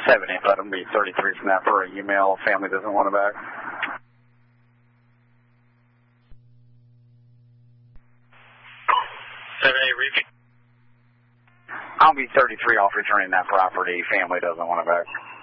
70, but I'm going to be 33 from that for an email. Family doesn't want it back. I'll be 33 off returning that property. Family doesn't want it back.